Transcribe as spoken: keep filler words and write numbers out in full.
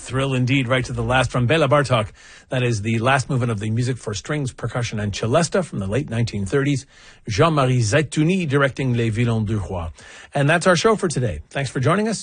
thrill indeed, right to the last from Bela Bartok. That is the last movement of the music for strings, percussion, and celesta from the late nineteen thirties. Jean-Marie Zaitouni directing Les Violons du Roi. And that's our show for today. Thanks for joining us.